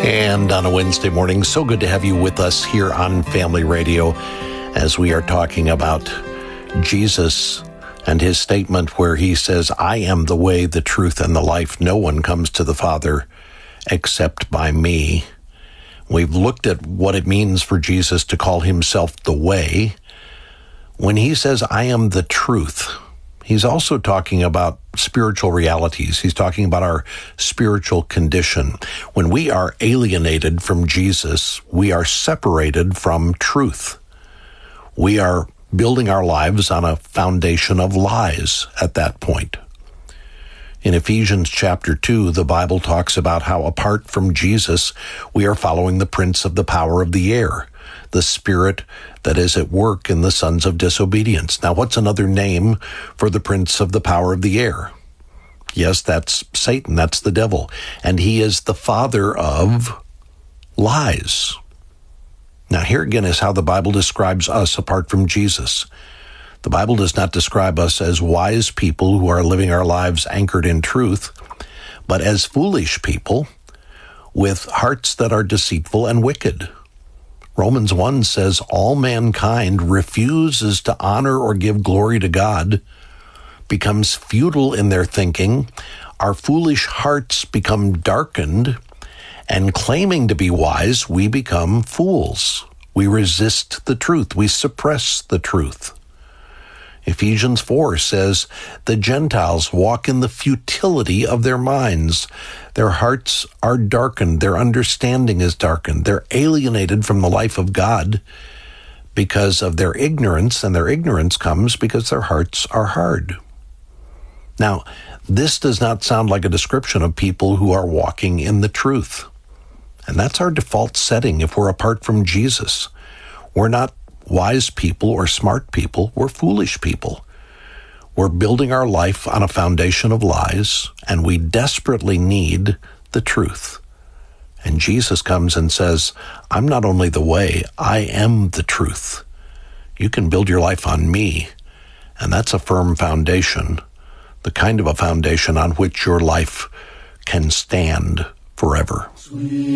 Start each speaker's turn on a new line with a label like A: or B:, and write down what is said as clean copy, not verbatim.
A: And on a Wednesday morning, so good to have you with us here on Family Radio as we are talking about Jesus and his statement where he says, I am the way, the truth, and the life. No one comes to the Father except by me. We've looked at what it means for Jesus to call himself the way. When he says, I am the truth, he's also talking about spiritual realities. He's talking about our spiritual condition. When we are alienated from Jesus, we are separated from truth. We are building our lives on a foundation of lies at that point. In Ephesians chapter 2, the Bible talks about how apart from Jesus, we are following the prince of the power of the air, the spirit that is at work in the sons of disobedience. Now, what's another name for the prince of the power of the air? Yes, that's Satan, that's the devil. And he is the father of lies. Now, here again is how the Bible describes us apart from Jesus. The Bible does not describe us as wise people who are living our lives anchored in truth, but as foolish people with hearts that are deceitful and wicked. Romans 1 says, all mankind refuses to honor or give glory to God, becomes futile in their thinking, our foolish hearts become darkened, and claiming to be wise, we become fools. We resist the truth. We suppress the truth. Ephesians 4 says, the Gentiles walk in the futility of their minds. Their hearts are darkened. Their understanding is darkened. They're alienated from the life of God because of their ignorance, and their ignorance comes because their hearts are hard. Now, this does not sound like a description of people who are walking in the truth. And that's our default setting if we're apart from Jesus. We're not wise people or smart people, we're foolish people. We're building our life on a foundation of lies, and we desperately need the truth. And Jesus comes and says, I'm not only the way, I am the truth. You can build your life on me, and that's a firm foundation, the kind of a foundation on which your life can stand forever.